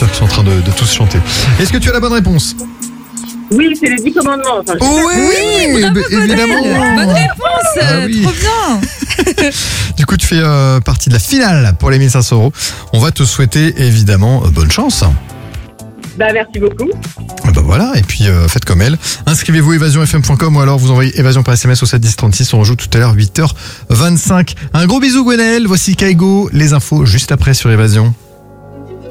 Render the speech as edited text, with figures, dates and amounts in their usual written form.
auditeurs qui sont en train de tous chanter. Est-ce que tu as la bonne réponse? Oui, c'est les 10 commandements. Enfin, Oui, évidemment. Bonne réponse, oui. trop bien. Du coup, tu fais partie de la finale pour les 1500 €. On va te souhaiter évidemment bonne chance. merci beaucoup. Voilà, et puis faites comme elle. Inscrivez-vous évasionfm.com ou alors vous envoyez évasion par SMS au 71036. On rejoue tout à l'heure 8h25. Un gros bisou Gwenaëlle, voici Kaigo. Les infos juste après sur Évasion.